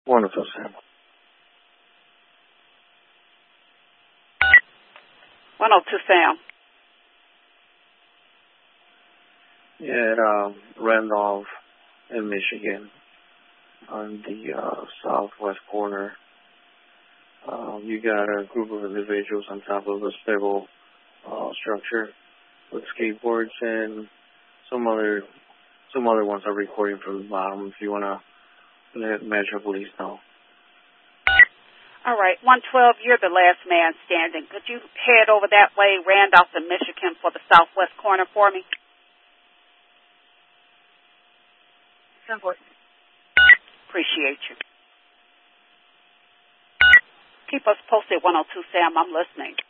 102 Sam. 102 Sam. Yeah, at Randolph in Michigan, on the southwest corner. You got a group of individuals on top of a stable structure with skateboards, and some other ones are recording from the bottom. If you want to let Metro Police know. All right, 112, you're the last man standing. Could you head over that way, Randolph and Michigan, for the southwest corner for me? Simple. Appreciate you. Keep us posted, 102 Sam. I'm listening.